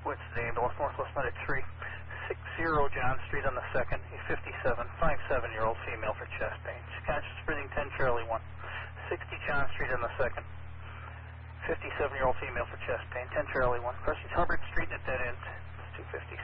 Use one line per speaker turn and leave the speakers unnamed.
What's the ambulance? Northwest Medic 360 John Street on the 2nd. He's 57, 57-year-old female for chest pain. She's conscious, breathing, 10 Charlie 1. 60 John Street on the 2nd. 57-year-old female for chest pain, 10 Charlie 1. Crossing Hubbard Street at dead end. 256.